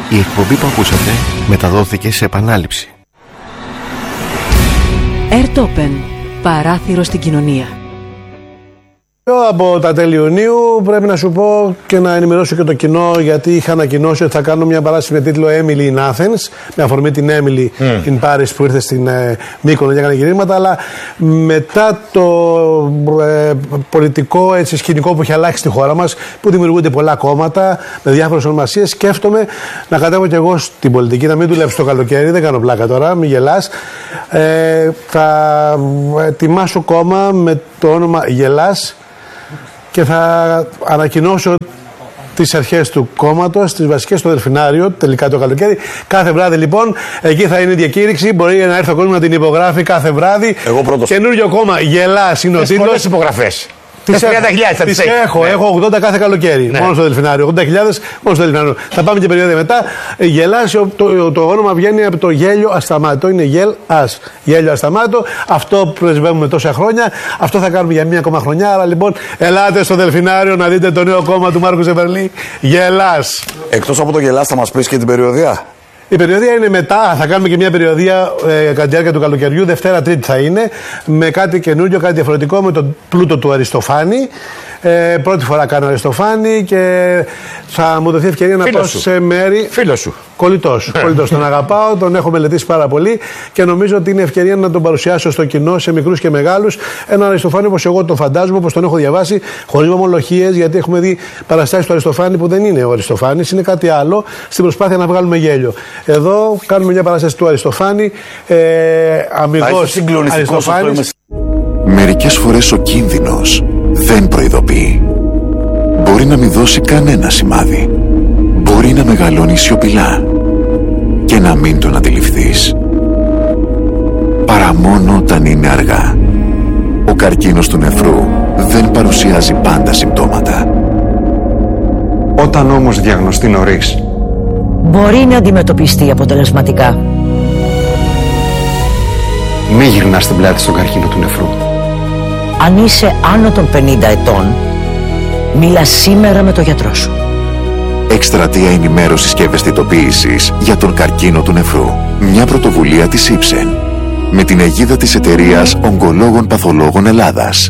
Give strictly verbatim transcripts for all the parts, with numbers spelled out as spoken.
Η εκπομπή που ακούσατε μεταδόθηκε σε επανάληψη. Airtopen, παράθυρο στην κοινωνία. Από τα τέλη Ιουνίου πρέπει να σου πω και να ενημερώσω και το κοινό, γιατί είχα ανακοινώσει ότι θα κάνω μια παράσταση με τίτλο Emily in Athens, με αφορμή την Emily mm. in Paris που ήρθε στην ε, Μύκονο για να κάνει γυρίσματα, αλλά μετά το ε, πολιτικό έτσι, σκηνικό που έχει αλλάξει στη χώρα μας, που δημιουργούνται πολλά κόμματα με διάφορες ονομασίες, σκέφτομαι να κατέβω κι εγώ στην πολιτική, να μην δουλέψω το καλοκαίρι, δεν κάνω πλάκα τώρα, μην γελάς. Ε, θα ετοιμάσω κόμμα με το όνομα Γελάς και θα ανακοινώσω τις αρχές του κόμματος, τις βασικές στο Δελφινάριο, τελικά το καλοκαίρι. Κάθε βράδυ λοιπόν, εκεί θα είναι η διακήρυξη. Μπορεί να έρθει ο κόσμος να την υπογράφει κάθε βράδυ. Εγώ πρώτος. Καινούριο κόμμα, Γελάς είναι ο τίτλος. Πολλές υπογραφές. Τις τριάντα χιλιάδες τις έχω, ναι. έχω ογδόντα κάθε καλοκαίρι. Ναι. Μόνο στο Δελφινάριο. ογδόντα χιλιάδες μόνο στο Δελφινάριο. Θα πάμε και περίοδο μετά. Γελάς, το, το, το όνομα βγαίνει από το γέλιο ασταμάτο. Είναι γελ ας. Γέλιο ασταμάτο. Αυτό πρεσβεύουμε τόσα χρόνια. Αυτό θα κάνουμε για μία ακόμα χρονιά. Άρα λοιπόν, ελάτε στο Δελφινάριο να δείτε το νέο κόμμα του Μάρκου Ζεμπερλή. Γελάς. Εκτός από το Γελάς, θα μας πεις και την περιοδία. Η περιοδία είναι μετά, θα κάνουμε και μια περιοδία ε, κατά τη διάρκεια του καλοκαιριού, Δευτέρα Τρίτη θα είναι, με κάτι καινούριο, κάτι διαφορετικό, με τον πλούτο του Αριστοφάνη. Ε, πρώτη φορά κάνω Αριστοφάνη και θα μου δοθεί ευκαιρία να πάω σε μέρη. Φίλος σου. Κολλητός. Κολλητός. Τον αγαπάω, τον έχω μελετήσει πάρα πολύ και νομίζω ότι είναι ευκαιρία να τον παρουσιάσω στο κοινό, σε μικρούς και μεγάλους. Ένα Αριστοφάνη όπως εγώ τον φαντάζομαι, όπως τον έχω διαβάσει, χωρίς ομολογίες, γιατί έχουμε δει παραστάσεις του Αριστοφάνη που δεν είναι ο Αριστοφάνης, είναι κάτι άλλο, στην προσπάθεια να βγάλουμε γέλιο. Εδώ κάνουμε μια παράσταση του Αριστοφάνη, ε, αμυγός Αριστοφάνης. Μερικές φορές ο κίνδυνος δεν προειδοποιεί. Μπορεί να μην δώσει κανένα σημάδι. Μπορεί να μεγαλώνει σιωπηλά και να μην τον αντιληφθείς. Παρά μόνο όταν είναι αργά. Ο καρκίνος του νεφρού δεν παρουσιάζει πάντα συμπτώματα. Όταν όμως διαγνωστεί νωρίς, μπορεί να αντιμετωπιστεί αποτελεσματικά. μη γυρνάς την πλάτη στον καρκίνο του νεφρού. Αν είσαι άνω των πενήντα ετών, μίλα σήμερα με τον γιατρό σου. Εκστρατεία ενημέρωσης και ευαισθητοποίησης για τον καρκίνο του νεφρού. Μια πρωτοβουλία της Ipsen με την αιγίδα της εταιρείας Ογκολόγων Παθολόγων Ελλάδας.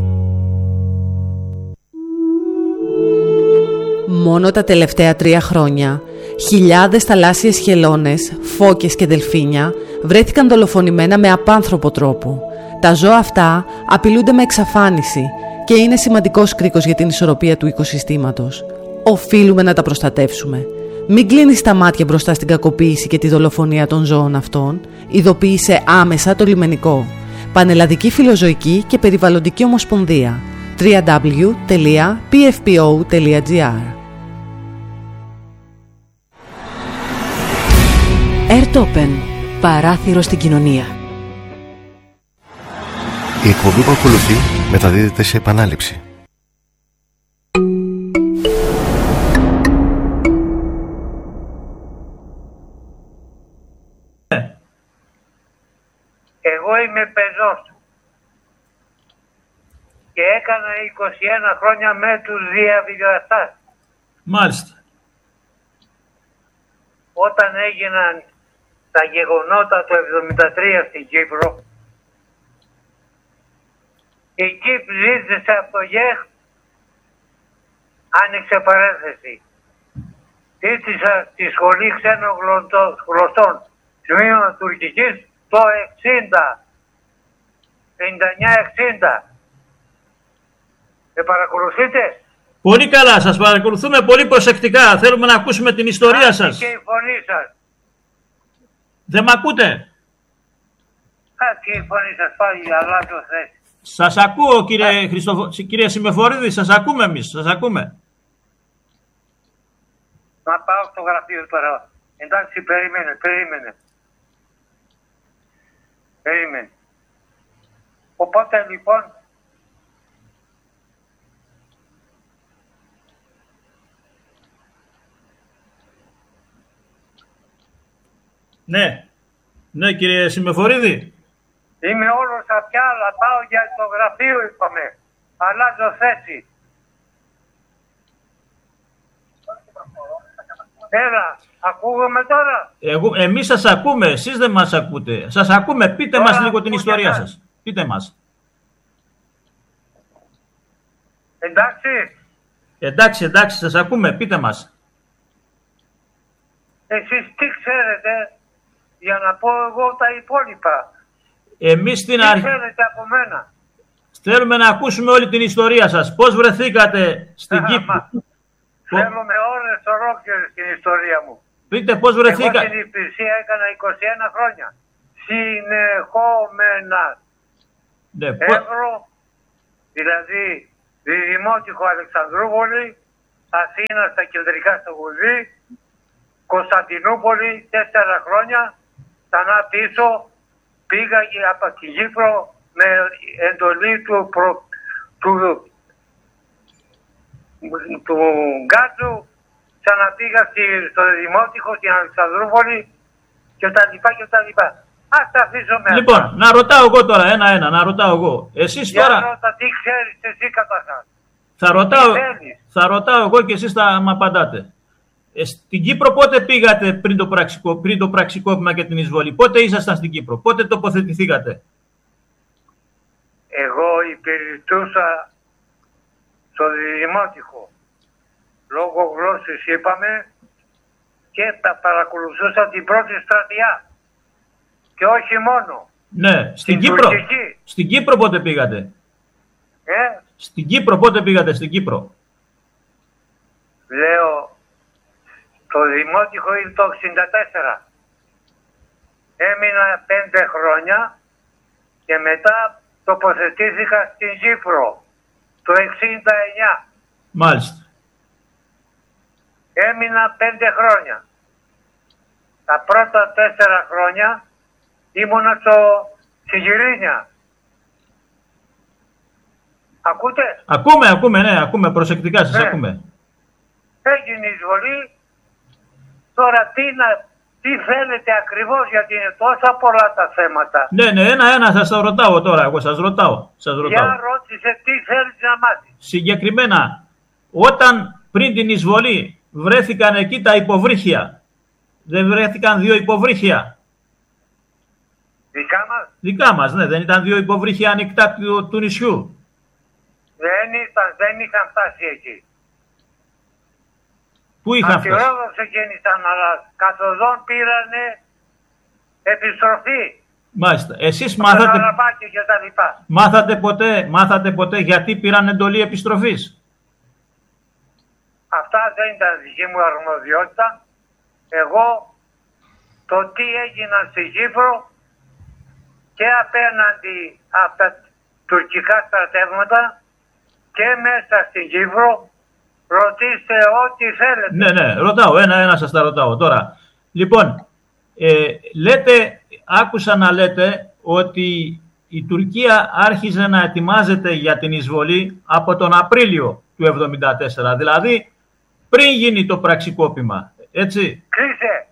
Μόνο τα τελευταία τρία χρόνια, χιλιάδες θαλάσσιες χελώνες, φώκες και δελφίνια βρέθηκαν δολοφονημένα με απάνθρωπο τρόπο. Τα ζώα αυτά απειλούνται με εξαφάνιση και είναι σημαντικός κρίκος για την ισορροπία του οικοσυστήματος. Οφείλουμε να τα προστατεύσουμε. Μην κλείνεις τα μάτια μπροστά στην κακοποίηση και τη δολοφονία των ζώων αυτών. Ειδοποίησε άμεσα το λιμενικό. Πανελλαδική Φιλοζωική και Περιβαλλοντική Ομοσπονδία. double-u double-u double-u τελεία πι εφ πι ο τελεία τζι άρ. Airtopen, παράθυρο στην κοινωνία. Η εκπομπή που ακολουθεί μεταδίδεται σε επανάληψη. Εγώ είμαι πεζός και έκανα είκοσι ένα χρόνια με τους διαβιβαστάς. Μάλιστα. Όταν έγιναν τα γεγονότα του εβδομήντα τρία στην Κύπρο, η Κύπρ ζήτησε από το ΓΕΧ, άνοιξε παρένθεση, ζήτησα στη σχολή ξένων γλωσσών τμήμα τουρκικής το εξήντα, πενήντα εννιά εξήντα. Με παρακολουθείτε? Πολύ καλά, σας παρακολουθούμε πολύ προσεκτικά. Θέλουμε να ακούσουμε την ιστορία Άχι σας. και η φωνή σας. Δεν μ' ακούτε? Άχι και η φωνή σας πάλι, αλλάζω θέση. Σας ακούω κύριε, Χριστοφο... κύριε Σημεφορίδη, σας ακούμε εμείς, σας ακούμε. Να πάω στο γραφείο τώρα. Εντάξει, περίμενε, περίμενε. Περίμενε. Οπότε λοιπόν, Ναι, ναι κύριε Σημεφορίδη. είμαι όλος πια, αλλά πάω για το γραφείο, είπαμε. Αλλάζω θέση. Έλα, ακούγομαι τώρα. Εγώ, εμείς σας ακούμε, εσείς δεν μας ακούτε. Σας ακούμε, πείτε Τώρα μας λίγο την ιστορία ακούγεται. σας. Πείτε μας. Εντάξει, Εντάξει, εντάξει, σας ακούμε, πείτε μας. εσείς τι ξέρετε για να πω εγώ τα υπόλοιπα. Εμείς στην Τι αρχή ξέρετε από μένα. θέλουμε να ακούσουμε όλη την ιστορία σας. Πώς βρεθήκατε στην Α, Κύπρο. μα, Θέλουμε ώρες ολόκληρες την ιστορία μου. Πείτε πώς Εγώ βρεθήκατε. στην υπηρεσία έκανα είκοσι ένα χρόνια. Συνεχόμενα. Ναι, πώς- Εύρο, δηλαδή Δημότυχο Αλεξανδρούπολη, Αθήνα στα κεντρικά στο Γουδί, Κωνσταντινούπολη τέσσερα χρόνια, ξανά πίσω, πήγα και από την Κύπρο με εντολή του, προ, του, του Γκάτσου, ξαναπήγα στη, στο Δημότυχο, στην Αλεξανδρούπολη και τα λοιπά και τα λοιπά. Ας τα αφήσω με Λοιπόν, αυτά. να ρωτάω εγώ τώρα ένα-ένα, να ρωτάω εγώ. Εσείς Για τώρα ρώτα τι ξέρεις εσύ καταρχάς. θα ρωτάω, τι θέλεις. θα ρωτάω εγώ και εσείς θα μ' απαντάτε. Ε, στην Κύπρο πότε πήγατε πριν το, πραξικο, πριν το πραξικόπημα και την εισβολή. Πότε ήσασταν στην Κύπρο, πότε τοποθετηθήκατε. Εγώ υπηρετούσα στο Δημότυχο. Λόγω γλώσσης είπαμε και τα παρακολουθούσα την πρώτη στρατιά. Και όχι μόνο. Ναι, στην Στην Κύπρο. τουρκική. Στην Κύπρο πότε πήγατε. Ε, Στην Κύπρο πότε πήγατε, στην Κύπρο. λέω, το Δημότυχο είναι το εξήντα τέσσερα. Έμεινα πέντε χρόνια και μετά τοποθετήθηκα στην Κύπρο το εξήντα εννιά. Μάλιστα. Έμεινα πέντε χρόνια. Τα πρώτα τέσσερα χρόνια ήμουνα στο Σιγηρίνια. Ακούτε? Ακούμε, ακούμε, ναι, ακούμε προσεκτικά σας, Ναι. ακούμε. Έγινε εισβολή. Τώρα τι, να, τι θέλετε ακριβώς, γιατί είναι τόσα πολλά τα θέματα. Ναι, ναι, ένα-ένα σας το ρωτάω τώρα, εγώ σας ρωτάω. Σας ρωτάω. Για ρώτησε τι θέλεις να μάθεις. Συγκεκριμένα, όταν πριν την εισβολή βρέθηκαν εκεί τα υποβρύχια, δεν βρέθηκαν δύο υποβρύχια. Δικά μας Δικά μας, ναι, δεν ήταν δύο υποβρύχια ανοιχτά του, του νησιού. δεν, ήταν, δεν είχαν φτάσει εκεί. Πού είχαν φτάσει. Αστυρόδο ξεκίνησαν, αλλά καθοδόν πήρανε επιστροφή. Μάλιστα. Εσείς Στο μάθατε, Καραβάκι και τα λοιπά. μάθατε, ποτέ, μάθατε ποτέ γιατί πήραν εντολή επιστροφής. Αυτά δεν ήταν δική μου αρμοδιότητα. Εγώ το τι έγιναν στην Κύπρο και απέναντι από τα τουρκικά στρατεύματα και μέσα στην Κύπρο, ρωτήστε ό,τι θέλετε. Ναι, ναι, ρωτάω, ένα-ένα σας τα ρωτάω τώρα. Λοιπόν, ε, λέτε, άκουσα να λέτε ότι η Τουρκία άρχιζε να ετοιμάζεται για την εισβολή από τον Απρίλιο του εβδομήντα τέσσερα, δηλαδή πριν γίνει το πραξικόπημα, έτσι. Κρίσε.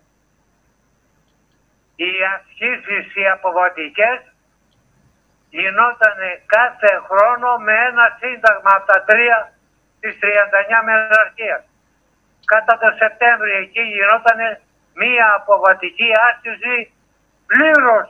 Οι ασκήσεις οι αποβατικές γινόταν κάθε χρόνο με ένα σύνταγμα από τα τρία της τριάντα εννιά μεραρχίας. Κατά το Σεπτέμβριο εκεί γινόταν μία αποβατική άσκηση πλήρως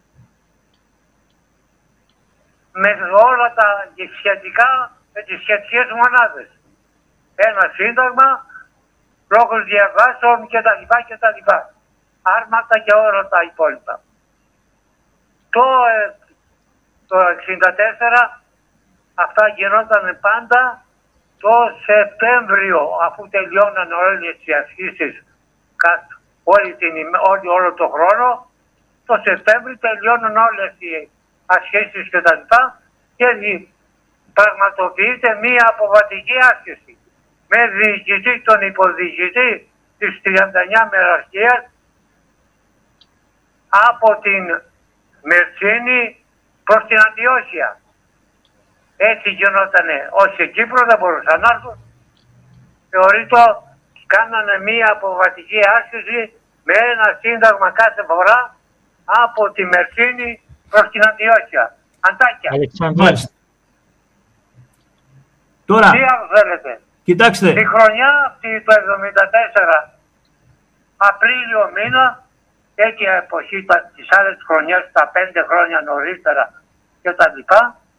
με όλα τα σχετικά, με τις σχετικές μονάδες. Ένα σύνταγμα, λόγος διαβάσεων κτλ. κτλ. Άρματα και όλα τα υπόλοιπα. Το, ε, το εξήντα τέσσερα αυτά γινόταν πάντα το Σεπτέμβριο, αφού τελειώναν όλες οι ασκήσεις όλη την, όλη, όλο το χρόνο. Το Σεπτέμβριο τελειώνουν όλες οι ασκήσεις και τα λοιπά και πραγματοποιείται μία αποβατική άσκηση με διοικητή τον υποδιοικητή της τριάντα εννιά μεραρχίας από την Μερσίνη προς την Αντιόχεια. Έτσι γινότανε. Όσοι στην Κύπρο δεν μπορούσαν να έρθουν. Θεωρείται κάνανε μία αποβατική άσκηση με ένα σύνταγμα κάθε φορά από τη Μερσίνη προς την Αντιόχεια. Αντάκια. Μάλιστα. Τώρα, τι άλλο θέλετε. κοιτάξτε. Τη χρονιά αυτή το εβδομήντα τέσσερα Απρίλιο μήνα, τέτοια εποχή της άλλες χρονιάς, τα πέντε χρόνια νωρίτερα και τα λοιπά,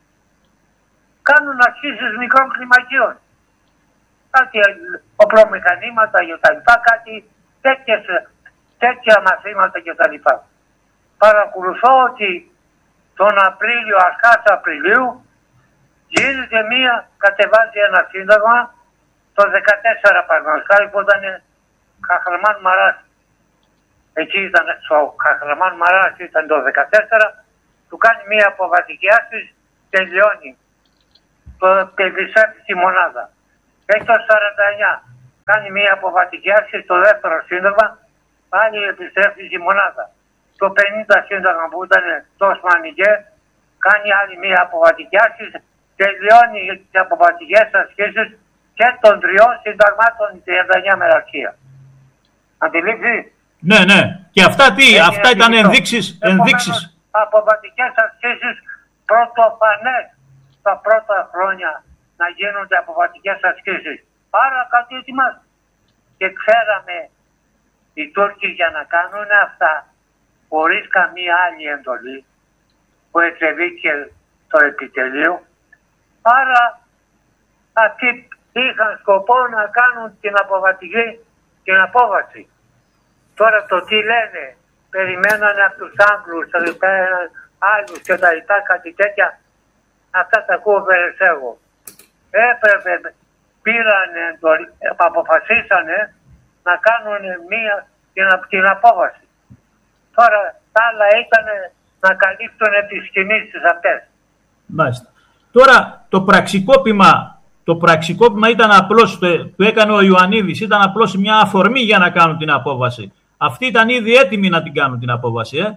κάνουν αξίσεις μικρών κλιμακίων. Κάτι οπλομηχανήματα και τα λοιπά, κάτι τέτοιες, τέτοια μαθήματα και τα λοιπά. Παρακολουθώ ότι τον Απρίλιο, αρχάς Απριλίου, γίνεται μία, κατεβάζει ένα σύνταγμα, το δεκατέσσερα παραδείγματος που ήταν Καχραμάν Μαράς. Εκεί ήταν, στο Καχραμάν Μαράς ήταν το δεκατέσσερα, του κάνει μία αποβατική άσκηση, τελειώνει. Το επιστρέφει στη μονάδα. Έχει το σαράντα εννιά, κάνει μία αποβατική άσκηση, το δεύτερο σύνταγμα, πάλι επιστρέφει στη μονάδα. Το πενήντα σύνταγμα που ήταν το Οσμανικέ, κάνει άλλη μία αποβατική άσκηση, τελειώνει τις αποβατικές ασκήσεις και των τριών συνταγμάτων τριάντα εννιά μεραρχία. Αντιλήφθη. Ναι, ναι. Και αυτά τι, Έχει αυτά ήταν ενδείξεις. ενδείξεις. Αποβατικές ασκήσεις πρωτοφανές τα πρώτα χρόνια να γίνονται αποβατικές ασκήσεις. Άρα κάτι ετοιμάζει. Και ξέραμε οι Τούρκοι για να κάνουν αυτά χωρίς καμία άλλη εντολή που εξεβήκε το επιτελείο. Άρα αυτοί είχαν σκοπό να κάνουν την αποβατική, την απόβαση. Τώρα το τι λένε, περιμένανε από τους Άγγλους, άλλους και τα λοιπά, κάτι τέτοια, αυτά τα ακούω περισσεύω. Έπρεπε, πήρανε, αποφασίσανε να κάνουν μία την, την απόβαση. Τώρα τα άλλα ήταν να καλύπτουν τις κινήσεις αυτές. Μάλιστα. Τώρα το πραξικόπημα, το πραξικόπημα ήταν απλώς, το, που έκανε ο Ιωαννίδης, ήταν απλώς μια αφορμή για να κάνουν την απόβαση. Αυτοί ήταν ήδη έτοιμοι να την κάνουν την απόβαση, ε.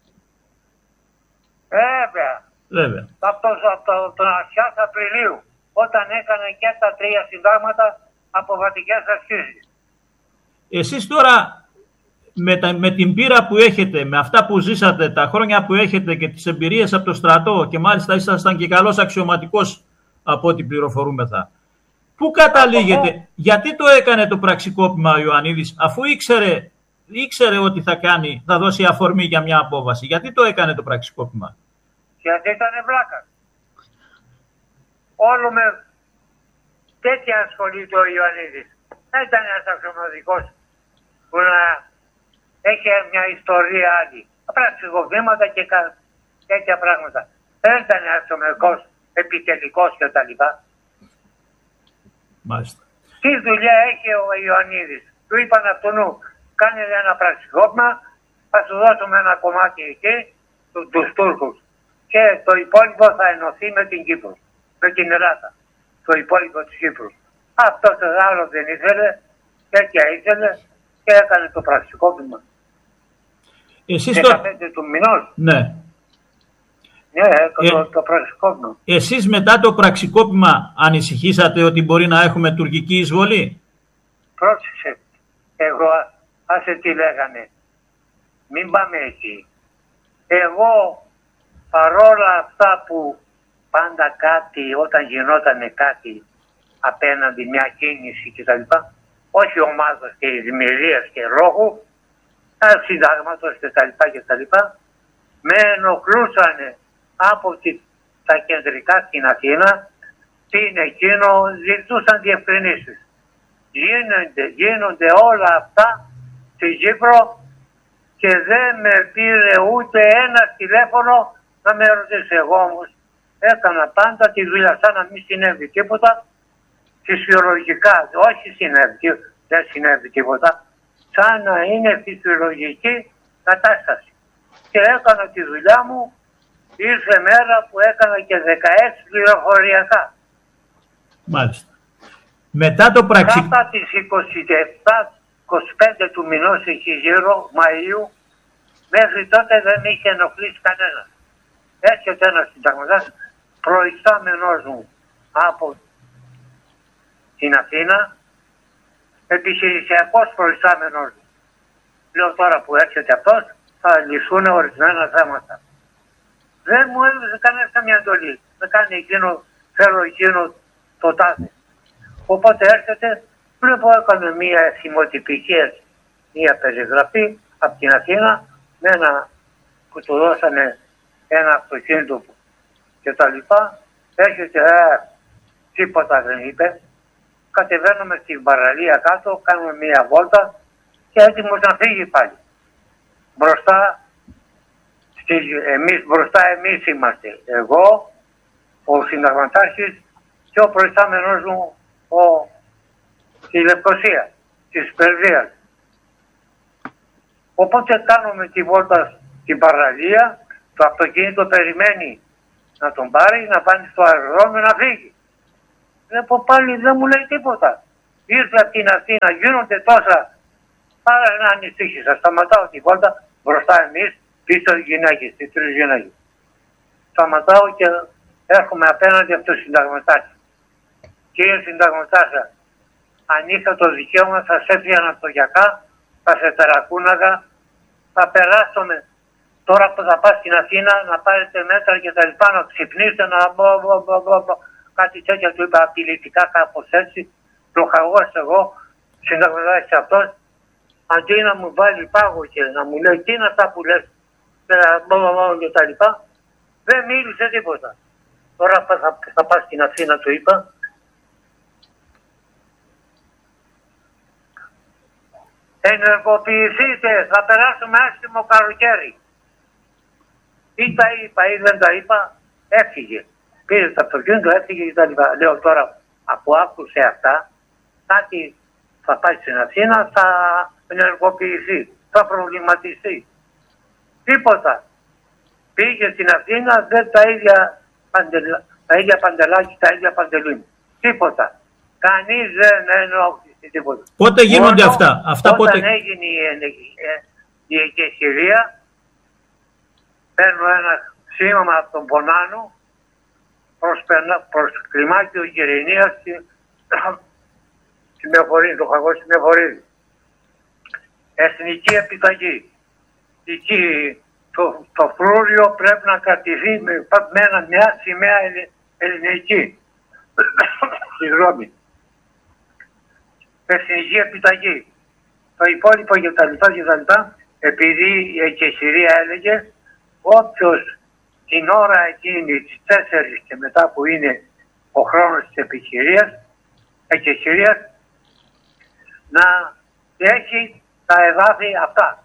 Βέβαια. Βέβαια. Από το, τον αρχάς Απριλίου, όταν έκανε και τα τρία συντάγματα αποβατικές ασκήσεις. Εσείς τώρα με, τα, με την πείρα που έχετε, με αυτά που ζήσατε, τα χρόνια που έχετε και τις εμπειρίες από το στρατό και μάλιστα ήσασταν και καλός αξιωματικός από ό,τι πληροφορούμεθα. Πού καταλήγετε, από... γιατί το έκανε το πραξικόπημα ο Ιωαννίδης, αφού ήξερε, ήξερε ότι θα κάνει, θα δώσει αφορμή για μια απόβαση. Γιατί το έκανε το πραξικόπημα? Γιατί ήταν βλάκα. Όλο με τέτοια ασχολείται ο Ιωαννίδης. Δεν ήταν ένας αξιωματικός που να έχει μια ιστορία άλλη. Πραξικοπήματα και κα... τέτοια πράγματα. Δεν ήταν αξιωματικός, επιτελικός κτλ. Μάλιστα. Τι δουλειά έχει ο Ιωαννίδης? Του είπαν αυτού νου, κάνε ένα πραξικόπημα, θα σου δώσουμε ένα κομμάτι εκεί, του, τους Τούρκους. Και το υπόλοιπο θα ενωθεί με την Κύπρο, με την Ελλάδα, το υπόλοιπο της Κύπρου. Αυτός ο άλλος δεν ήθελε, τέτοια ήθελε και έκανε το πραξικόπημα. Εσείς δεκαπέντε το... του μηνός. Ναι. Ναι, το, ε... το πραξικόπημα. Εσείς μετά το πραξικόπημα ανησυχήσατε ότι μπορεί να έχουμε τουρκική εισβολή? Πρόσεξε. Εγώ, άσε τι λέγανε. Μην πάμε εκεί. Εγώ, παρόλα αυτά που πάντα κάτι, όταν γινόταν κάτι απέναντι μια κίνηση κτλ. Όχι ομάδας και δημιουργίας και λόγου, συντάγματος κτλ. Με ενοχλούσανε από τη, τα κεντρικά στην Αθήνα, την εκείνο, ζητούσαν διευκρινήσεις. Γίνονται, γίνονται όλα αυτά στην Κύπρο και δεν με πήρε ούτε ένα τηλέφωνο να με ρωτήσει. Εγώ όμως έκανα πάντα τη δουλειά σαν να μην συνέβη τίποτα, φυσιολογικά, όχι συνέβη, δεν συνέβη τίποτα, σαν να είναι φυσιολογική κατάσταση. Και έκανα τη δουλειά μου, ήρθε μέρα που έκανα και δεκαέξι πληροφοριακά. Μάλιστα. Μετά το πραξικ... Κάτα τις είκοσι επτά είκοσι πέντε του μηνός εκεί γύρω Μαΐου, μέχρι τότε δεν είχε ενοχλήσει κανένα. Έρχεται ένας συνταγματάς προϊστάμενος μου από την Αθήνα, επιχειρησιακός προϊστάμενος μου. Λέω τώρα που έρχεται αυτός θα λυθούν ορισμένα θέματα. Δεν μου έδωσε κανένα καμία εντολή. Με κάνει εκείνο, θέλω εκείνο το τάδε. Οπότε έρχεται, βλέπω έκανε μία θυμοτυπική έτσι. μία περιγραφή από την Αθήνα με ένα που του δώσανε ένα αυτοκίνητο και τα λοιπά. Έρχεται, ε, τίποτα δεν είπε. Κατεβαίνουμε στην παραλία κάτω, κάνουμε μία βόλτα και έτοιμος να φύγει πάλι. Μπροστά, στη, εμείς, μπροστά εμείς είμαστε. Εγώ, ο συνταγματάρχης και ο προϊστάμενος μου ο, στη Λευκοσία, της Περδίας. Οπότε κάνουμε τη βόλτα στην παραλία, το αυτοκίνητο περιμένει να τον πάρει, να πάνε στο αεροδρόμιο να φύγει. Βλέπω πάλι δεν μου λέει τίποτα. Ήρθε από την Αθήνα, γίνονται τόσα. Άρα να ανησύχησα. Σταματάω τη βόλτα μπροστά εμείς, πίσω οι γυναίκες, οι τρεις γυναίκες. Σταματάω και έρχομαι απέναντι από το συνταγματάρχη. Κύριε συνταγματάρχη, αν είχα το δικαίωμα θα σε έφυγαν από το γιακά, θα σε τερακούναγα, θα περάσουμε. Τώρα που θα πας στην Αθήνα να πάρετε μέτρα και τα λοιπά, να ξυπνήσετε, να μπω, μπω, μπω, μπω, μπω. Κάτι τέτοια του είπα απειλητικά κάπως έτσι, προχαγός εγώ, συνταγματάρχης αυτός, αντί να μου βάλει πάγο και να μου λέει τι είναι αυτά που λες, και τα λοιπά, δεν μίλησε τίποτα. Τώρα θα, θα, θα πας στην Αθήνα, του είπα. Ενεργοποιηθείτε, θα περάσουμε άσχημο καλοκαίρι. Ή τα είπα ή δεν τα είπα, έφυγε. Πήρε το αυτοκίνητο, έφυγε και τα λοιπά. Λέω τώρα, αφού άκουσε αυτά, κάτι θα πάει στην Αθήνα, θα ενεργοποιηθεί, θα προβληματιστεί. Τίποτα. Πήγε στην Αθήνα, δεν τα ίδια, παντελα, τα ίδια παντελάκι, τα ίδια παντελήμ. Τίποτα. Κανείς δεν ενόχλησε τίποτα. Πότε γίνονται Μόνο αυτά. αυτά όταν πότε... έγινε η, η, η εκεχηρία, παίρνω ένα σήμα από τον Πονάνο προς, προς κλιμάκιο Γερηνίας Σημεοφορίδη, το χαγό Σημεοφορίδη. Εθνική επιταγή. Εκεί το, το φρούριο πρέπει να κρατηθεί με, με ένα, μια σημαία ελληνική. Συγγνώμη. Εθνική επιταγή. Το υπόλοιπο για τα λοιπά και τα λοιπά, επειδή η εκεχηρία έλεγε όποιος την ώρα εκείνη τις τέσσερις και μετά που είναι ο χρόνος της επιχειρίας, εκεχηρίας, να έχει τα εδάφη αυτά.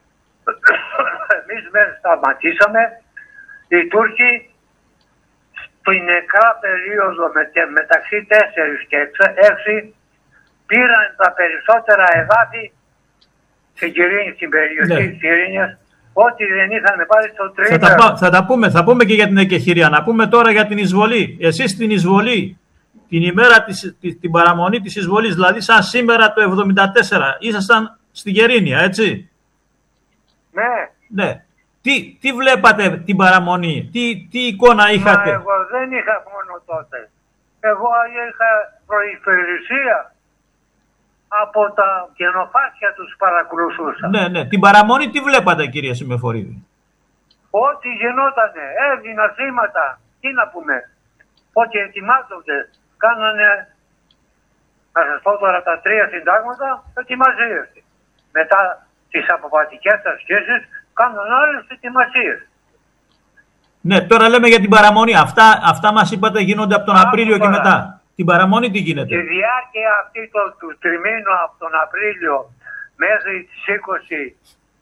Εμείς δεν σταματήσαμε. Οι Τούρκοι στην νεκρά περίοδο με, μεταξύ τέσσερις και έξι πήραν τα περισσότερα εδάφη στην, Κυρίνη, στην περιοχή ναι. της Κυρίνιας, ό,τι δεν είχαν πάρει στο τρίμερο. Θα τα, θα τα πούμε, θα πούμε και για την εκεχηρία. Να πούμε τώρα για την εισβολή. Εσείς την εισβολή, την ημέρα της, την, την παραμονή της εισβολής, δηλαδή σαν σήμερα το εβδομήντα τέσσερα, ήσασταν στη Γερίνια, έτσι. Ναι. Ναι. Τι, τι βλέπατε την παραμονή, τι, τι εικόνα είχατε. Μα εγώ δεν είχα μόνο τότε. Εγώ είχα προϋπηρεσία. Από τα γενοφάσια τους παρακολουθούσα. Ναι, ναι. Την παραμονή τι βλέπατε, κύριε Σημεοφορίδη. Ό,τι γινότανε, έδινα θύματα. Τι να πούμε. Ό,τι ετοιμάζονται. Κάνανε, να σας πω τώρα, τα τρία συντάγματα, ετοιμασίες. Μετά τις αποβατικές ασκήσεις, κάνανε άλλες ετοιμασίες. Ναι, τώρα λέμε για την παραμονή. Αυτά, αυτά μας είπατε γίνονται από τον Ά, Απρίλιο και μετά. Την παραμονή τι γίνεται. Τη διάρκεια αυτή το, του τριμήνου από τον Απρίλιο μέχρι τις είκοσι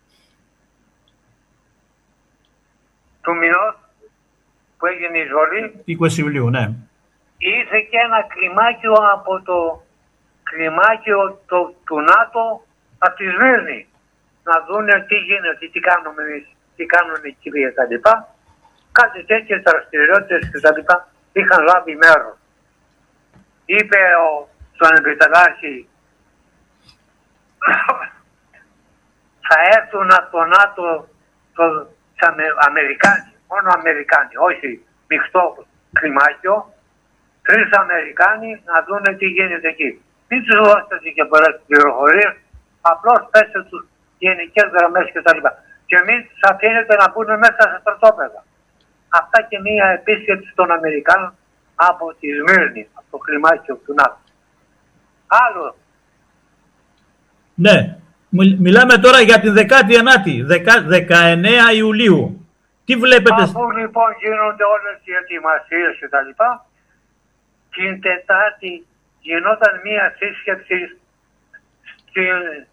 του μηνός που έγινε η εισβολή, είκοσι Ιουλίου, ναι. ήρθε και ένα κλιμάκιο από το κλιμάκιο το, του ΝΑΤΟ από τη Σμύρνη να δούνε τι γίνεται, τι κάνουμε εμείς, τι κάνουν εκεί και τα λοιπά. Κάτι τέτοιες δραστηριότητες και τα λοιπά είχαν λάβει μέρος. Είπε ο, στον επιτελάρχη θα έρθουν από το ΝΑΤΟ το, Αμε, Αμερικάνοι, μόνο Αμερικάνοι, όχι μειχτό κλιμάκιο, τρεις Αμερικάνοι να δουν τι γίνεται εκεί. Μην τους δώσετε και πολλές πληροφορίες, απλώς πέστε τους γενικές γραμμές κτλ. Και μην τους αφήνετε να μπουν μέσα σε στρατόπεδα. Αυτά και μία επίσκεψη των Αμερικάνων από τη Σμύρνη, από το κλιμάκιο του ΝΑΤΟ. Άλλο. Ναι. Μιλάμε τώρα για την δεκάτη ενάτη, δεκαεννέα Ιουλίου. Τι βλέπετε? Αφού λοιπόν γίνονται όλες οι ετοιμασίες και τα λοιπά, την Τετάρτη γινόταν μία σύσκεψη στη...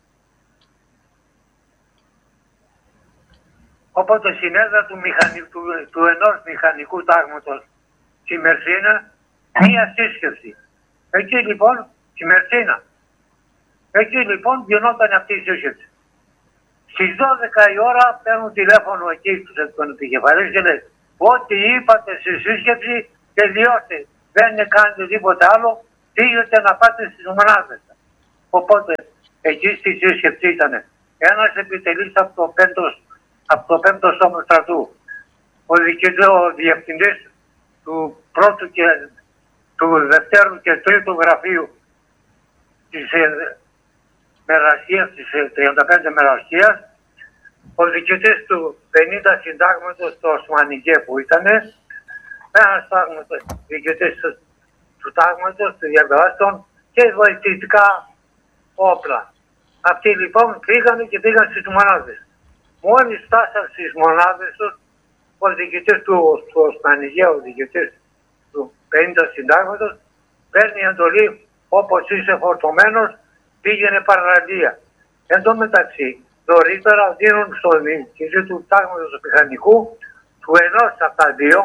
Οπότε συνέδρα του, μηχανη... του... του ενός μηχανικού τάγματος στη Μερσίνα, μία σύσκεψη. Εκεί λοιπόν, στη Μερσίνα, εκεί λοιπόν γινόταν αυτή η σύσκεψη. Στις δώδεκα η ώρα παίρνουν τηλέφωνο εκεί στον επικεφαλής και λέει: ό,τι είπατε στη σύσκεψη τελειώστε. Δεν κάνετε τίποτα άλλο. Πήγετε να πάτε στις μονάδες. Οπότε εκεί στη σύσκεψη ήταν ένας επιτελής από το πέμπτο, από το πέμπτο Σώμα Στρατού, ο διοικητής διευθυντής του πρώτου και του δευτέρου και τρίτου γραφείου της μεραρχίας, της τριάντα πέντε μεραρχίας, ο διοικητής του πενήντα συντάγματος, το Οσμανικέ που ήταν, ένας διοικητής του τάγματος, του διαβιβάστων και βοηθητικά όπλα. Αυτοί λοιπόν πήγαν και πήγαν στις μονάδες. Μόλις φτάσαν στις μονάδες τους, ο διοικητής του, του Οσμανικέ, ο διοικητής του πενήντα συντάγματος, παίρνει εντολή, όπως είσαι φορτωμένος, πήγαινε παραλία. Εν τω μεταξύ, νωρίτερα δίνουν στον διοικητή του τάγματος του μηχανικού, του ενός από τα δύο,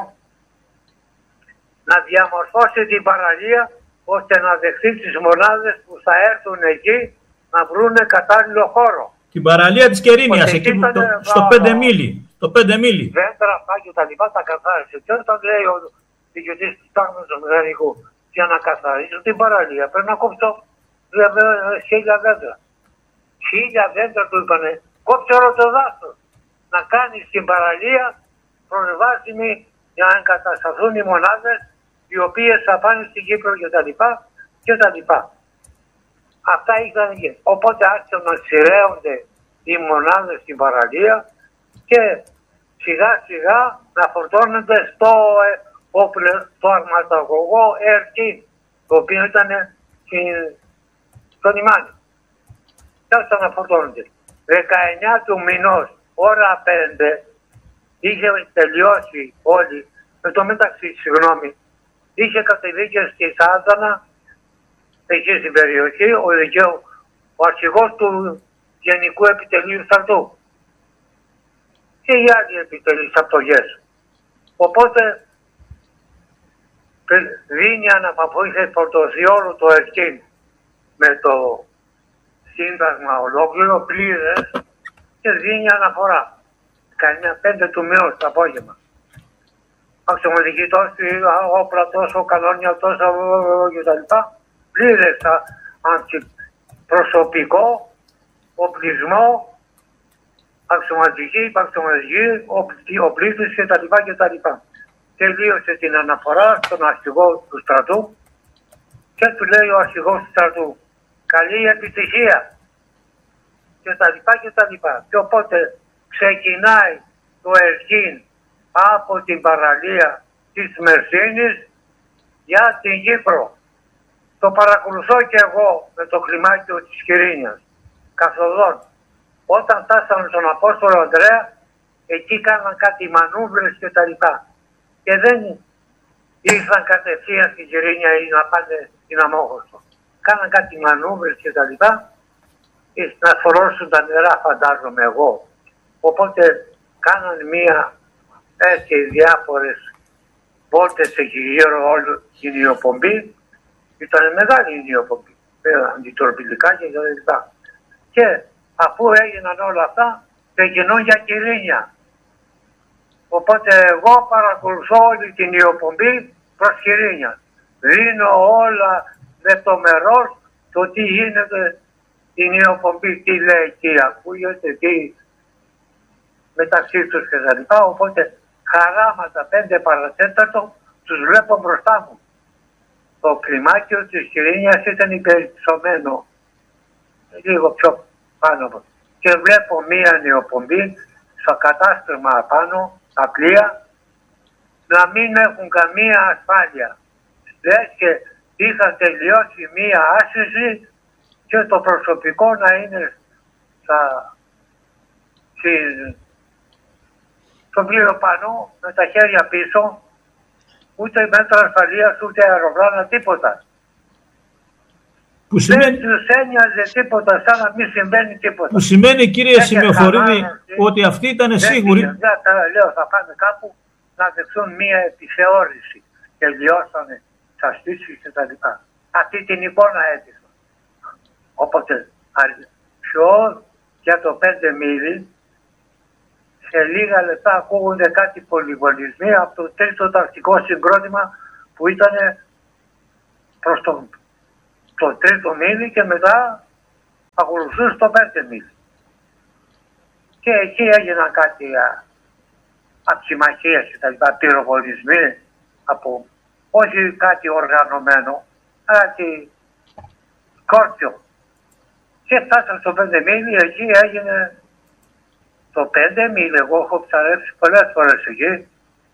να διαμορφώσει την παραλία ώστε να δεχθεί τις μονάδες που θα έρθουν εκεί να βρουν κατάλληλο χώρο. Την παραλία της Κερίνιας, εκεί που, το, στο πέντε μίλι. Το πέντε μίλι. Δέντρα, αυτά και τα λοιπά τα καθάρισε. Και όταν λέει ο διοικητής του τάγματος του μηχανικού, για να καθαρίσω την παραλία πρέπει να κόψω χίλια δέντρα. Χίλια δέντρα του είπανε, κόψε όλο το δάσος. Να κάνει την παραλία προβάσιμη για να εγκατασταθούν οι μονάδες οι οποίες θα πάνε στην Κύπρο και τα λοιπά και τα λοιπά. Αυτά ήταν και. Οπότε άρχισαν να σειραίονται οι μονάδες στην παραλία και σιγά σιγά να φορτώνονται στο, στο αρματαγωγό Ερκίν, το οποίο ήταν στο λιμάνι. Και άρχισαν να φορτώνονται. δεκαεννέα του μηνός, ώρα πέντε, είχε τελειώσει όλοι, με το μεταξύ, συγγνώμη, είχε κατεβεί και στη Σάντανα, εκεί στην περιοχή, ο, δικαίου, ο αρχηγός του Γενικού Επιτελείου Στρατού και οι άλλοι επιτελείς από το ΓΕΣ. Οπότε δίνει αναπαπού, είχε φορτωθεί όλο το ΕΣΚΙΝ με το σύνταγμα ολόκληρο, πλήρες, και δίνει αναφορά. Κανένα πέντε του μηνός το απόγευμα. Αξιωματική τόση, όπλα τόσο, καλόνια τόσο κτλ. Πλήρες προσωπικό, οπλισμό, αξιωματική, υπαξιωματική, οπλίτες κτλ. κτλ. Τελείωσε την αναφορά στον αρχηγό του στρατού και του λέει ο αρχηγός του στρατού, καλή επιτυχία κτλ. κτλ. Και οπότε ξεκινάει το ΕΣΚΙΝ από την παραλία της Μερσίνης για την Κύπρο. Το παρακολουθώ και εγώ με το κλιμάκιο της Κυρίνιας, καθοδόν. Όταν φτάσαμε στον Απόστολο Ανδρέα, εκεί κάναν κάτι μανούβρες και τα λοιπά. Και δεν ήρθαν κατευθείαν στην Κυρίνια ή να πάνε στην Αμόχωστο. Κάναν κάτι μανούβρες και τα λοιπά, και να φορώσουν τα νερά, φαντάζομαι εγώ. Οπότε κάναν μία έτσι διάφορες βόλτες εκεί γύρω όλη την ιοπομπή. Ήταν μεγάλη η ιοπομπή, αντιτορπιλικά και τα λοιπά. Και αφού έγιναν όλα αυτά, ξεκινούν για Κυρίνια. Οπότε εγώ παρακολουθώ όλη την ιοπομπή προς Κυρίνια. Δίνω όλα λεπτομερώς το τι γίνεται την ιοπομπή, τι λέει, τι ακούγεται, τι μεταξύ τους και τα λοιπά. Οπότε χαράματα πέντε παρατέταρτο τους βλέπω μπροστά μου. Το κλιμάκιο της Κυρίνιας ήταν υπερυψωμένο, λίγο πιο πάνω από. Και βλέπω μία νεοπομπή στο κατάστρωμα απάνω, τα πλοία, να μην έχουν καμία ασφάλεια. Λες και είχαν τελειώσει μία άσκηση και το προσωπικό να είναι στα, στο πλοίο πάνω με τα χέρια πίσω, ούτε μέτρα ασφαλείας, ούτε αεροπλάνα, τίποτα. Που σημαίνει... Δεν τους ένοιαζε τίποτα, σαν να μην συμβαίνει τίποτα. Που σημαίνει, κύριε Σημειοφορίδη, ότι αυτοί ήταν σίγουροι. Λέω, θα πάνε κάπου να δεχθούν μία επιθεώρηση και λιώσανε τα στήσεις και τα λοιπά. Αυτή την εικόνα έτυχε. Οπότε, πιο για το πέντε μίλι, σε λίγα λεπτά ακούγονται κάτι πολυβολισμοί από το τρίτο τακτικό συγκρότημα που ήταν προς το, το τρίτο μίλι και μετά ακολουθούσε το πέντε μίλι. Και εκεί έγιναν κάτι από συμμαχίες και τα λοιπά, πυροβολισμοί, από, όχι κάτι οργανωμένο, κάτι κόρτιο. Και φτάσαμε στο πέντε μίλι, εκεί έγινε το πέντε μίλι, εγώ έχω ψαρέψει πολλές φορές εκεί.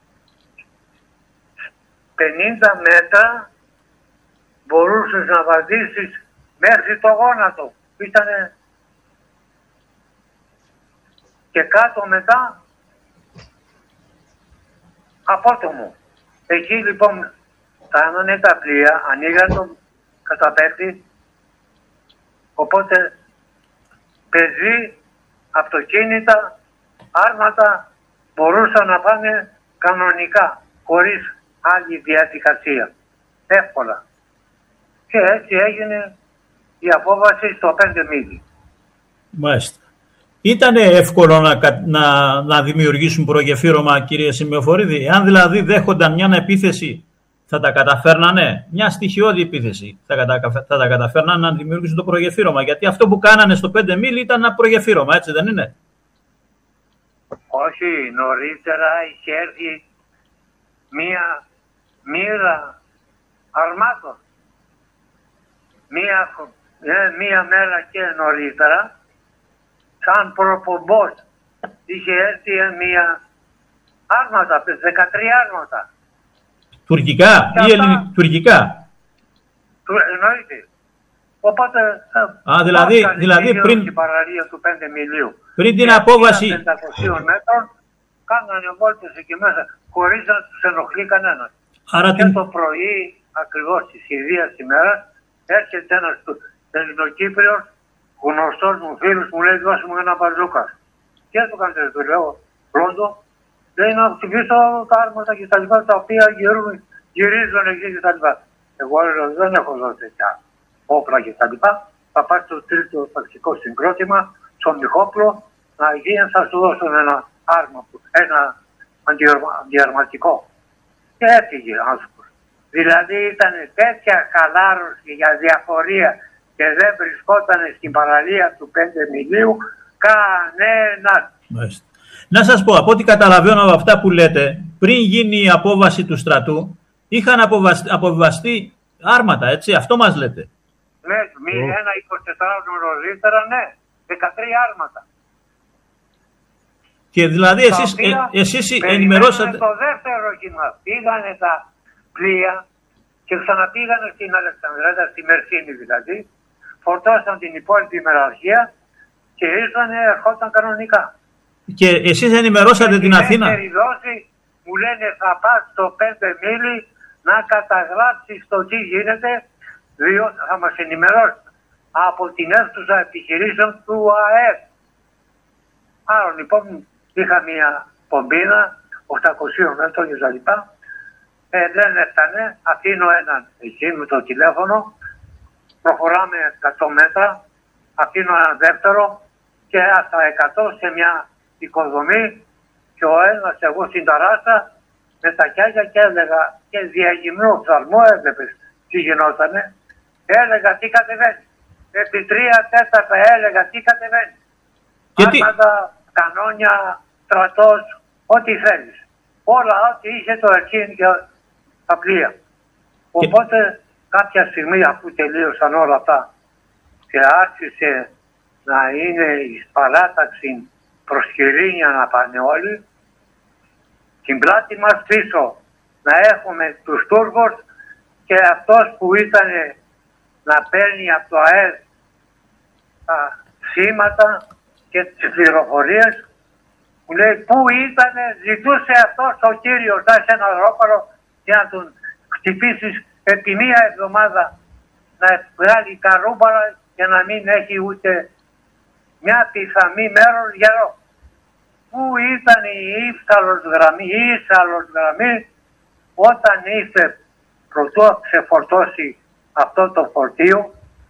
πενήντα μέτρα μπορούσες να βαδίσεις μέχρι το γόνατο. Ήτανε και κάτω μετά απότομο. Εκεί λοιπόν κάνανε τα πλοία, ανοίγαν το καταπέκτη, οπότε πεζοί, αυτοκίνητα, άρματα μπορούσαν να πάνε κανονικά, χωρίς άλλη διαδικασία. Εύκολα. Και έτσι έγινε η απόβαση στο πέντε μίλι. Μάλιστα. Ήταν εύκολο να, να, να δημιουργήσουν προγεφύρωμα, κύριε Σημειοφορίδη? Αν δηλαδή δέχονταν μια επίθεση, θα τα καταφέρνανε? Μια στοιχειώδη επίθεση, θα, κατα, θα τα καταφέρνανε να δημιουργήσουν το προγεφύρωμα? Γιατί αυτό που κάνανε στο πέντε μίλι ήταν ένα προγεφύρωμα, έτσι δεν είναι? Όχι, νωρίτερα είχε έρθει μία μοίρα αρμάτων. Μία, μία μέρα και νωρίτερα, σαν προπομπός, είχε έρθει μία άρματα, δεκατρία άρματα. Τουρκικά ή ελληνικά? Τουρκικά. Εννοείται. Οπότε, Α, δηλαδή, δηλαδή πριν, την παραλία του πέντε μιλίου. Πριν την απόβαση πεντακόσιων μέτρων, κάνανε βόλτες εκεί μέσα, χωρίς να τους ενοχλεί κανένας. Άρα και την... το πρωί, ακριβώς της ιδίας ημέρας, έρχεται ένας Ελληνοκύπριος, γνωστός μου φίλος, μου λέει, δώσε μου ένα μπαζούκα. Και του κάνετε, του λέω, πρώτο, λέει να χτυπήσω τα άρματα και τα λοιπά, τα οποία γυρίζουν, γυρίζουν εκεί και τα λοιπά. Εγώ λέω, δεν έχω δώσει τέτοια όπλα και τα λοιπά. Θα πάει στο τρίτο τακτικό συγκρότημα, στον Μιχόπλο, να γίνει, θα σου δώσουν ένα άρμα, ένα αντιαρματικό. Και έφυγε ο άνθρωπος. Δηλαδή ήταν τέτοια χαλάρωση για διαφορία και δεν βρισκόταν στην παραλία του πέντε μιλίου κανένας. Να σας πω, από ό,τι καταλαβαίνω από αυτά που λέτε, πριν γίνει η απόβαση του στρατού, είχαν αποβιβαστεί άρματα, έτσι, αυτό μας λέτε? Ναι, μη oh. ένα εικοσιτετράχρονο νωρίτερα, ναι, δεκατρία άρματα. Και δηλαδή εσείς, ε, εσείς ενημερώσατε... Το δεύτερο κύμα, πήγανε τα πλοία και ξαναπήγανε στην Αλεξανδρέτα, στη Μερσίνη δηλαδή, φορτώσαν την υπόλοιπη ημεραρχία και ήρθανε, ερχόταν κανονικά. Και εσείς ενημερώσατε και την Αθήνα? Και στη δόση μου λένε θα πας στο πέντε μίλι να καταγράψεις το τι γίνεται, διότι θα μας ενημερώσει από την αίθουσα επιχειρήσεων του ΑΕΠ. Άρα λοιπόν είχα μια πομπίνα οκτακόσια μέτρων και τα λοιπά. Ε, δεν έφτανε, αφήνω έναν εκεί με το τηλέφωνο, προχωράμε εκατό μέτρα, αφήνω έναν δεύτερο και στα εκατό σε μια οικοδομή και ο ένας εγώ στην ταράστα με τα κιάκια και έλεγα και διαγυμνό ψαλμό έβλεπες τι γινότανε, έλεγα τι κατεβαίνει. Επί τρία τέταρτα έλεγα τι κατεβαίνει. Άρματα, κανόνια, στρατός, ό,τι θέλεις. Όλα ό,τι είχε το εκείνη και τα πλοία. Οπότε κάποια στιγμή αφού τελείωσαν όλα αυτά και άρχισε να είναι η παράταξη προς Κυρίνια να πάνε όλοι, την πλάτη μας πίσω να έχουμε τους Τούρκους και αυτός που ήταν να παίρνει από το ΑΕΛ τα σήματα και τις πληροφορίες. Μου λέει πού ήταν, ζητούσε αυτός ο κύριος να είσαι ένα ρόπαρο και να τον χτυπήσεις επί μία εβδομάδα να βγάλει καρούμπαρα και να μην έχει ούτε μια πιθαμή μέρος γερό. Πού ήταν η ύψαλος γραμμή, η ύψαλος γραμμή όταν ήρθε προτού ξεφορτώσει αυτό το φορτίο,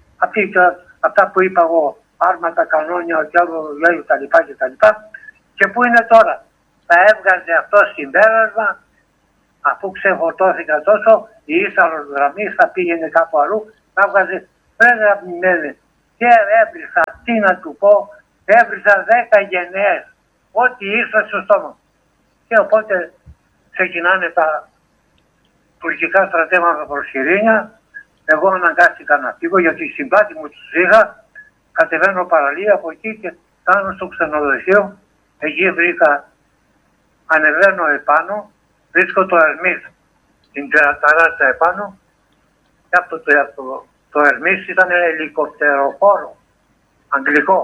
αυτά που είπα εγώ, άρματα, κανόνια, γέλου τα λοιπά και τα λοιπά. Και πού είναι τώρα, θα έβγαζε αυτό συμπέρασμα, αφού ξεφορτώθηκα τόσο, η ύψαλος γραμμή θα πήγαινε κάπου αλλού, θα έβγαζε πρέπει να μείνει. Και έβρισα, τι να του πω, έβρισα δέκα γενναίες, ό,τι ήρθε στο στόμα. Και οπότε ξεκινάνε τα τουρκικά στρατεύματα προς Σιρήνια. Εγώ αναγκάστηκα να φύγω γιατί στην πλάτη μου τους είχα. Κατεβαίνω παραλία από εκεί και κάνω στο ξενοδοχείο. Εκεί βρήκα, ανεβαίνω επάνω, βρίσκω το Ερμής, την ταράτσα επάνω. Και αυτό το, το, το Ερμής ήταν ελικοπτεροφόρο, αγγλικό.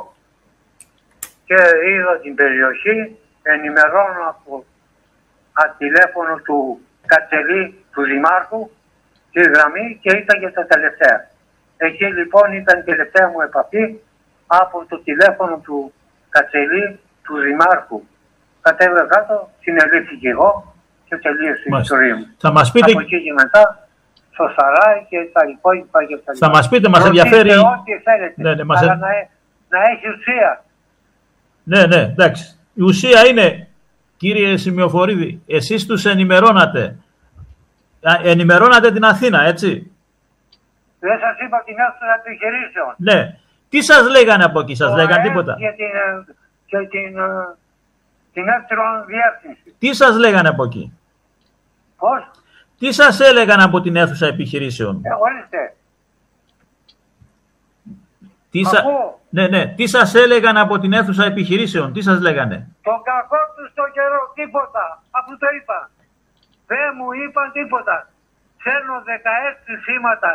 Και είδα την περιοχή, ενημερώνω από α, τηλέφωνο του Κατσελή, του Δημάρχου, τη γραμμή και ήταν και τα τελευταία. Εκεί λοιπόν ήταν η τελευταία μου επαφή από το τηλέφωνο του Κατσελή, του Δημάρχου. Κατέβηκα κάτω, συνελήφθηκα εγώ και τελείωσε η ιστορία μου. Θα μας πείτε... Από εκεί και μετά, στο Σαράι και τα υπόλοιπα και τα λοιπά. Θα μας πείτε, μας ενδιαφέρει... Ό,τι θέλετε, ναι, ναι, μας... αλλά να, να έχει ουσία. Ναι, ναι, εντάξει. Η ουσία είναι, κύριε Σημειοφορίδη, εσείς τους ενημερώνατε. Ενημερώνατε την Αθήνα, έτσι. Δεν σας είπα την αίθουσα επιχειρήσεων. Ναι. Τι σας λέγανε από εκεί, σας λέγανε τίποτα. Και την, και την, την εύκολη διεύθυνση. Τι σας λέγανε από εκεί. Πώς. Τι σας έλεγαν από την αίθουσα επιχειρήσεων. Ε, ορίστε. Τι, σα... ναι, ναι. Τι σας έλεγαν από την αίθουσα επιχειρήσεων, τι σας λέγανε. Το κακό του στο καιρό, τίποτα. Αφού το είπα. Δεν μου είπαν τίποτα. Φέρνω δεκαέξι σήματα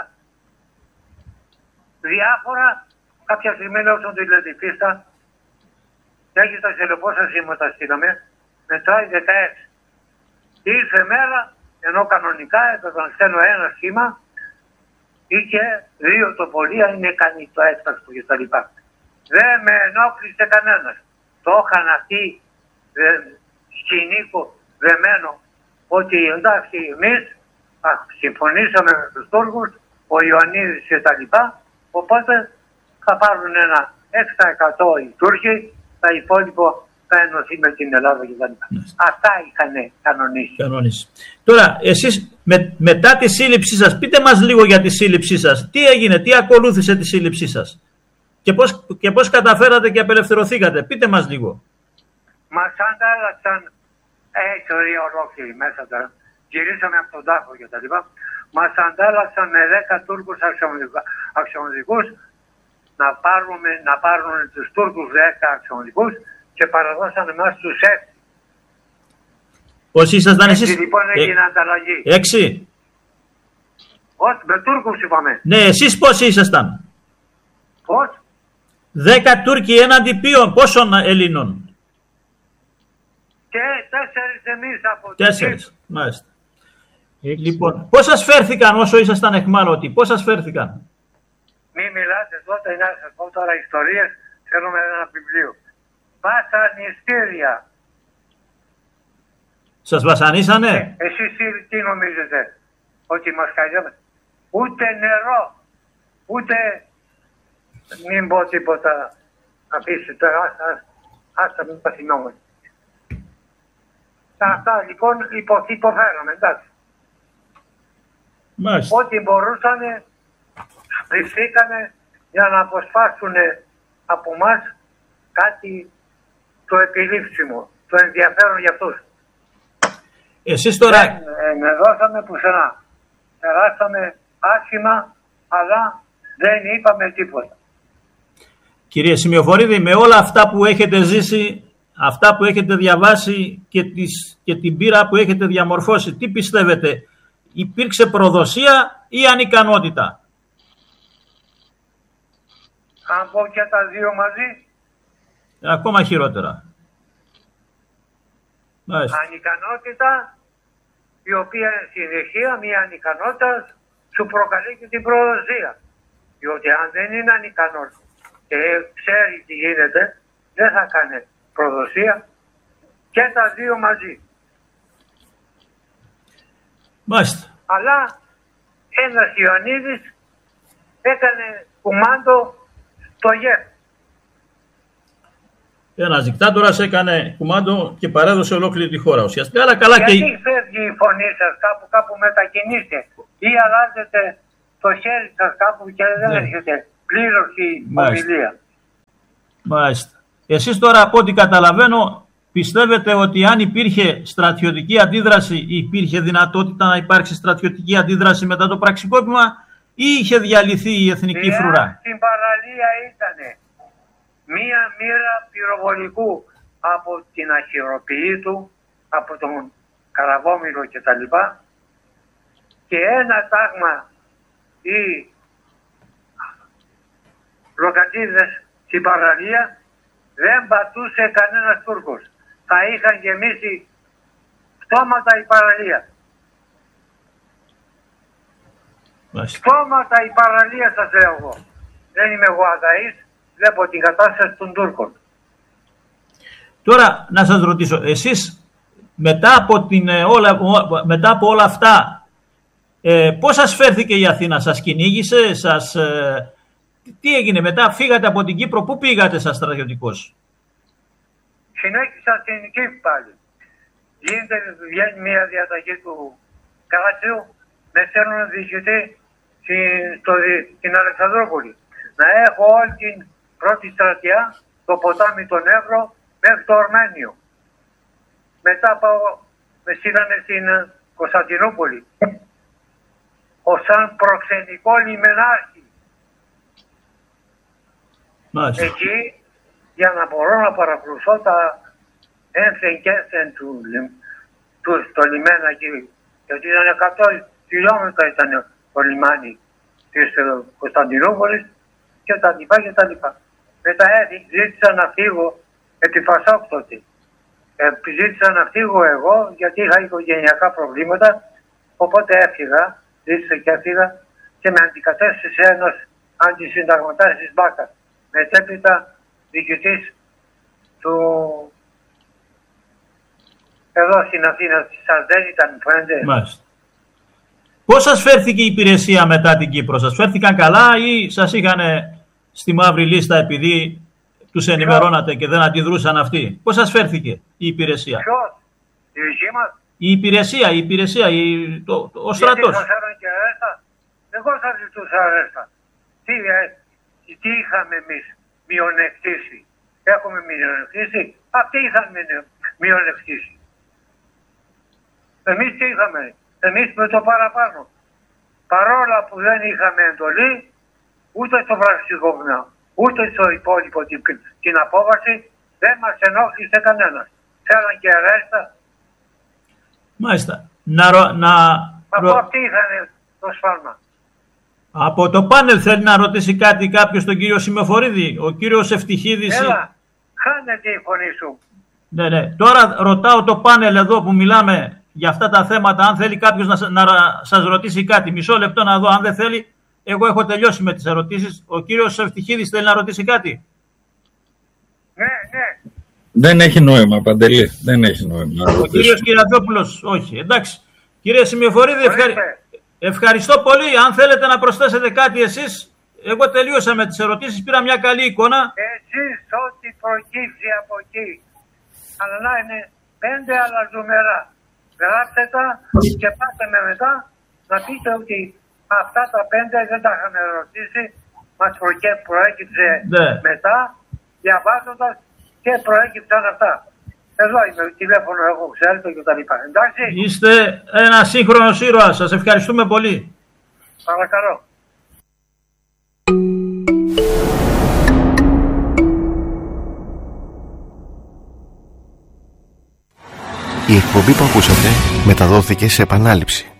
διάφορα. Κάποια στιγμή λέω στον τηλετυπίστα και έχει τα πόσα σήματα στείλαμε. Μετράει δεκαέξι. Ήρθε μέρα, ενώ κανονικά έπρεπε να στέλνω ένα σήμα ή και δύο το πολύ, αν είναι κάνει το έκτακτο κτλ. Δεν με ενόχλησε κανένας. Το είχαν αυτοί σκηνίκο δεμένο ότι εντάξει εμείς συμφωνήσαμε με τους Τούρκους, ο Ιωαννίδης και τα λοιπά, οπότε θα πάρουν ένα έξι τοις εκατό οι Τούρκοι, τα υπόλοιπο θα ενωθεί με την Ελλάδα και τα λοιπά. Αυτά είχαν κανονίσει. κανονίσει. Τώρα, εσείς με, μετά τη σύλληψή σας, πείτε μας λίγο για τη σύλληψή σας. Τι έγινε, τι ακολούθησε τη σύλληψή σας και πώς, και πώς καταφέρατε και απελευθερωθήκατε. Πείτε μας λίγο. Μας αντάλλαξαν, έχει ιστορία ολόκληρη μέσα τώρα. Γυρίσαμε από τον τάφο και τα λοιπά. Μας αντάλλαξαν με δέκα Τούρκους αξιωματικούς να, πάρουμε, να πάρουν τους Τούρκους δέκα αξιωματικούς και παραδώσανε εμάς τους έξι. Πώς ήσασταν εσείς. Έτσι λοιπόν έγινε ανταλλαγή. Έξι. Όχι, με Τούρκους είπαμε. Ναι, εσείς πώς ήσασταν. Πώς. Δέκα Τούρκοι έναντι ποιον, πόσων Ελλήνων. Και τέσσερις εμείς από Τέσσερις, μάλιστα. Ε, λοιπόν, πώς σας φέρθηκαν όσο ήσασταν εχμάλωτοι, πώς σας φέρθηκαν. Μην μιλάτε τότε, να σας πω τώρα ιστορίες, θέλουμε ένα βιβλίο. Βασανιστήρια. Σας βασανίσανε. Ε, εσείς τι νομίζετε, ότι μας καηδεύετε. Ούτε νερό, ούτε, μην πω τίποτα, αφήστε τώρα, άστα μην παθηνόμαστε. Αυτά λοιπόν υπο, υποφέραμε, εντάξει. Μάλιστα. Ό,τι μπορούσανε, πληθήκανε για να αποσπάσουν από μας κάτι το επιλήψιμο, το ενδιαφέρον για αυτούς. Εσείς τώρα... Δεν ε, με δώσαμε πουθενά. Περάσαμε άσχημα, αλλά δεν είπαμε τίποτα. Κύριε Σημειοφορίδη, με όλα αυτά που έχετε ζήσει, αυτά που έχετε διαβάσει και, τις, και την πείρα που έχετε διαμορφώσει, τι πιστεύετε, υπήρξε προδοσία ή ανικανότητα. Αν πω και τα δύο μαζί. Ακόμα χειρότερα. Μάλιστα. Ανικανότητα, η οποία συνεχεία μια ανικανότητα σου προκαλεί και την προδοσία. Διότι αν δεν είναι ανικανός και ξέρει τι γίνεται, δεν θα κάνει προδοσία και τα δύο μαζί. Μάλιστα. Αλλά ένας Ιωαννίδης έκανε κουμάντο στο ΓΕΠ. Ένας δικτάτορας έκανε κουμάντο και παρέδωσε ολόκληρη τη χώρα ουσιαστικά. Αλλά καλά. Γιατί και... φεύγει η φωνή σας κάπου, κάπου μετακινήστε ή αλλάζετε το χέρι σας κάπου και δεν ναι. έρχεται πλήρως η ομιλία. Μάλιστα. Εσείς τώρα από ό,τι καταλαβαίνω πιστεύετε ότι αν υπήρχε στρατιωτική αντίδραση, υπήρχε δυνατότητα να υπάρξει στρατιωτική αντίδραση μετά το πραξικόπημα ή είχε διαλυθεί η εθνική Εάν φρουρά? στην παραλία ήταν μία μοίρα πυροβολικού από την αχυροποιή του, από τον Καραβόμηρο κτλ. Και ένα τάγμα ή ροκατίδες στην παραλία, δεν πατούσε κανένας Τούρκος. Θα είχαν γεμίσει πτώματα η παραλία. Μάλιστα. Πτώματα η παραλία σας λέω εγώ. Δεν είμαι εγώ αδαής, βλέπω την κατάσταση των Τούρκων. Τώρα να σας ρωτήσω, εσείς μετά από, την, όλα, μετά από όλα αυτά, ε, πώς σας φέρθηκε η Αθήνα, σας κυνήγησε, σας, ε, τι έγινε μετά, φύγατε από την Κύπρο, πού πήγατε σαν στρατιωτικός? Συνέχισα στην Κύπρο πάλι. Γίνεται, βγαίνει μια διαταγή του Κάτσιου, με στέλνουν διοικητή στην Αλεξανδρούπολη. Να έχω όλη την πρώτη στρατιά, το ποτάμι τον Εύρο, μέχρι το Ορμένιο. Μετά πάω, με στείλανε στην Κωνσταντινούπολη. Ως σαν προξενικό λιμενάρχη. Μάλιστα. Εκεί, για να μπορώ να παρακολουθώ τα ένθεν και ένθεν του, του στο λιμένα εκεί. Γιατί ήταν εκατό χιλιόμετρα ήταν το λιμάνι της Κωνσταντινούπολης και τα λοιπά και τα λοιπά. Μετά ζήτησα να φύγω επί Πασόκ τότε. Ε, ζήτησα να φύγω εγώ γιατί είχα οικογενειακά προβλήματα, οπότε έφυγα, ζήτησα και έφυγα και με αντικατέστησε ένας αντισυνταγματάρχης της Μπάκα. Μετέπειτα διοικητής του εδώ στην Αθήνα, σας δεν ήταν φαίνεται. Μάλιστα. Πώς σας φέρθηκε η υπηρεσία μετά την Κύπρο, σας φέρθηκαν καλά ή σας είχαν στη μαύρη λίστα επειδή τους ενημερώνατε και δεν αντιδρούσαν αυτοί? Πώς σας φέρθηκε η υπηρεσία? Ποιος, η δική μας? Η υπηρεσία, η υπηρεσία, η, το, το, ο στρατός. Γιατί σας έραν και αρέστα. Εγώ σας ζητούσα αρέστα. Τι, ε, τι είχαμε εμείς μειονεκτήσει? Έχουμε μειονεκτήσει. Αυτοί είχαν μειονεκτήσει. Εμείς τι είχαμε? Εμείς με το παραπάνω. Παρόλα που δεν είχαμε εντολή, ούτε στο πραξικόπημα, ούτε στο υπόλοιπο την, την απόβαση, δεν μας ενόχλησε κανένας. Θέλαν και αρέστα. Μάλιστα. Να, ρω, να, Από ρω... αυτοί είχαν το σφάλμα. Από το πάνελ θέλει να ρωτήσει κάτι κάποιος τον κύριο Σημεφορίδη, ο κύριος Ευτυχίδης. Έλα, χάνεται η φωνή σου. Ναι, ναι. Τώρα ρωτάω το πάνελ εδώ που μιλάμε για αυτά τα θέματα, αν θέλει κάποιος να, να σας ρωτήσει κάτι. Μισό λεπτό να δω, αν δεν θέλει, εγώ έχω τελειώσει με τις ερωτήσεις. Ο κύριος Ευτυχίδης θέλει να ρωτήσει κάτι. Ναι, ναι. Δεν έχει νόημα, Παντελή. Δεν έχει νόημα. Ο κύριος Κυριαδόπουλος, όχι. Εντάξει. Κύριε Σημειοφορίδη, ευχαρι... ευχαριστώ πολύ. Αν θέλετε να προσθέσετε κάτι εσείς, εγώ τελείωσα με τις ερωτήσεις, πήρα μια καλή εικόνα. Εσείς ό,τι προκύψει από εκεί, αλλά να είναι πέντε άλλα ζουμερά. Γράψτε τα και πάτε με μετά να πείτε ότι αυτά τα πέντε δεν τα είχαμε ρωτήσει, μας προέκυψε ναι. μετά, διαβάζοντας και προέκυψαν αυτά. Εδώ είμαι, τηλέφωνο έχω, ξέρετε και τα λοιπά. Εντάξει. Είστε ένα σύγχρονος ήρωας. Σας ευχαριστούμε πολύ. Παρακαλώ. Η εκπομπή που ακούσατε μεταδόθηκε σε επανάληψη.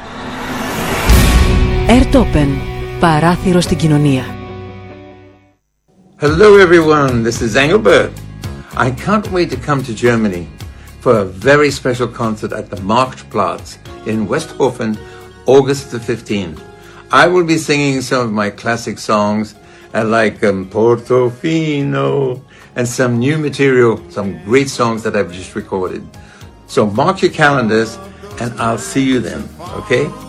Airtopen, παράθυρο στην κοινωνία. Hello everyone, this is Engelbert. I can't wait to come to Germany for a very special concert at the Marktplatz in Westhofen, August the fifteenth. I will be singing some of my classic songs uh, like um, Portofino and some new material, some great songs that I've just recorded. So mark your calendars and I'll see you then, okay?